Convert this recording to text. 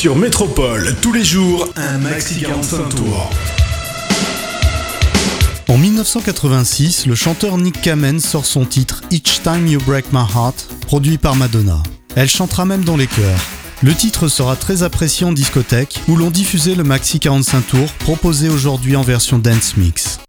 Sur Métropole, tous les jours, un maxi 45 tours. En 1986, le chanteur Nick Kamen sort son titre Each Time You Break My Heart, produit par Madonna. Elle chantera même dans les chœurs. Le titre sera très apprécié en discothèque, où l'on diffusait le maxi 45 tours, proposé aujourd'hui en version dance mix.